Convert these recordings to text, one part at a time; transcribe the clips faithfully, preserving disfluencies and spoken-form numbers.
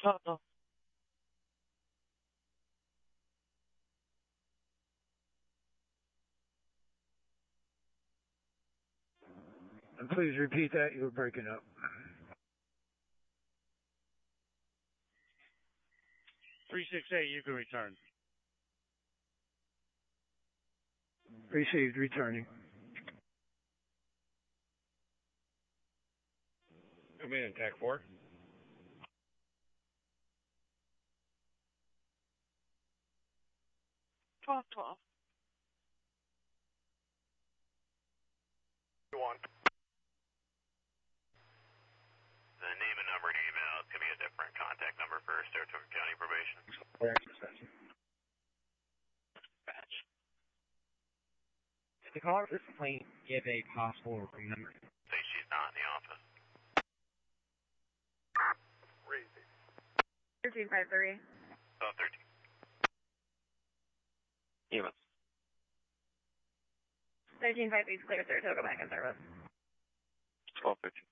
Total. And please repeat that. You were breaking up. three six eight, you can return. Received, returning. Come in, Tech four. twelve twelve. One. The name and number and email is going to be a different contact number for Saratoga County Probation. Dispatch. Did the caller for this complaint give a possible room number? Say she's not in the office. Crazy. thirteen five three. Oh, thirteen. Yes. thirteen five three, clear Saratoga back in service. twelve fifteen.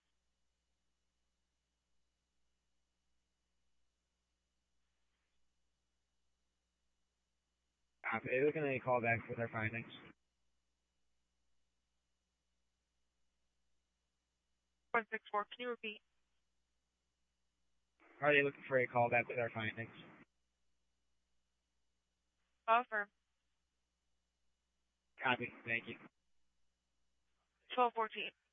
Uh, are you looking at a call back with our findings? one six four, can you repeat? Are they looking for a call back with our findings? Offer. Copy. Thank you. twelve fourteen.